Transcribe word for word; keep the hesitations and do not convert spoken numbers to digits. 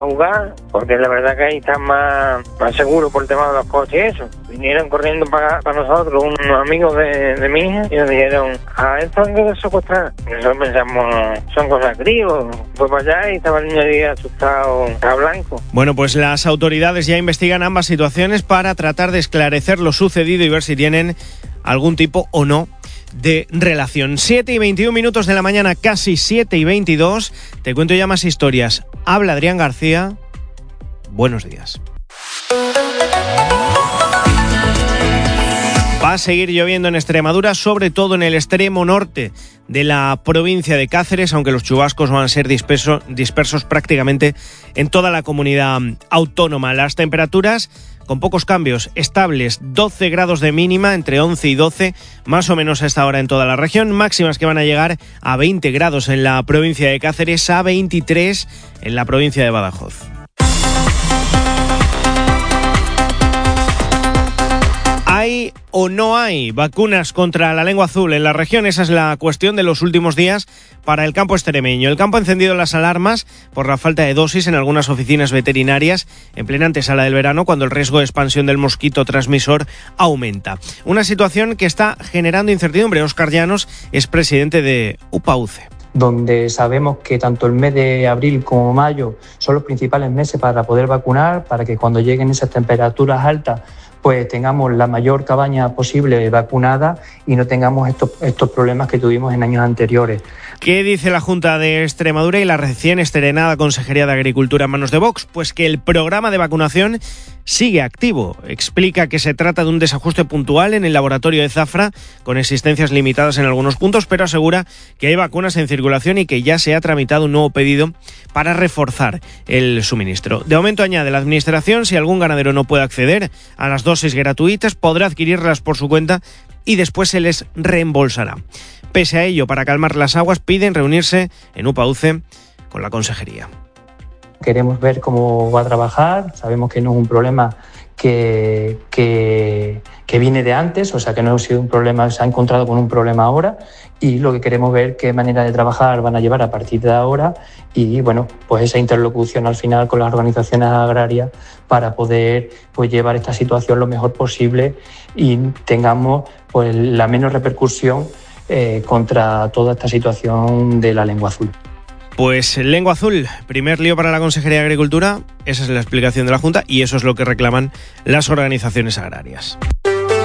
jugar, porque la verdad que ahí está más, más seguro por el tema de los coches y eso. Vinieron corriendo para, para nosotros unos amigos de, de mi hija y nos dijeron, a esto hay que secuestrar. Nosotros pensamos, son cosas críos. Fue para allá y estaba el niño ahí asustado, a blanco. Bueno, pues las autoridades ya investigan ambas situaciones para tratar de esclarecer lo sucedido y ver si tienen algún tipo o no de relación. siete y veintiún minutos de la mañana, casi siete y veintidós. Te cuento ya más historias. Habla Adrián García. Buenos días. Va a seguir lloviendo en Extremadura, sobre todo en el extremo norte de la provincia de Cáceres, aunque los chubascos van a ser disperso, dispersos prácticamente en toda la comunidad autónoma. Las temperaturas con pocos cambios, estables, doce grados de mínima, entre once y doce, más o menos a esta hora en toda la región, máximas que van a llegar a veinte grados en la provincia de Cáceres, a veintitrés en la provincia de Badajoz. ¿Hay o no hay vacunas contra la lengua azul en la región? Esa es la cuestión de los últimos días para el campo extremeño. El campo ha encendido las alarmas por la falta de dosis en algunas oficinas veterinarias en plena antesala del verano, cuando el riesgo de expansión del mosquito transmisor aumenta. Una situación que está generando incertidumbre. Óscar Llanos es presidente de U P A U C E. Donde sabemos que tanto el mes de abril como mayo son los principales meses para poder vacunar, para que cuando lleguen esas temperaturas altas pues tengamos la mayor cabaña posible vacunada y no tengamos estos, estos problemas que tuvimos en años anteriores. ¿Qué dice la Junta de Extremadura y la recién estrenada Consejería de Agricultura en manos de Vox? Pues que el programa de vacunación sigue activo. Explica que se trata de un desajuste puntual en el laboratorio de Zafra, con existencias limitadas en algunos puntos, pero asegura que hay vacunas en circulación y que ya se ha tramitado un nuevo pedido para reforzar el suministro. De momento, añade la Administración, si algún ganadero no puede acceder a las dosis gratuitas, podrá adquirirlas por su cuenta y después se les reembolsará. Pese a ello, para calmar las aguas, piden reunirse en U P A U C E con la Consejería. Queremos ver cómo va a trabajar, sabemos que no es un problema que, que, que viene de antes, o sea que no ha sido un problema, se ha encontrado con un problema ahora, y lo que queremos ver qué manera de trabajar van a llevar a partir de ahora y bueno, pues esa interlocución al final con las organizaciones agrarias para poder pues llevar esta situación lo mejor posible y tengamos pues la menos repercusión eh, contra toda esta situación de la lengua azul. Pues lengua azul, primer lío para la Consejería de Agricultura, esa es la explicación de la Junta y eso es lo que reclaman las organizaciones agrarias.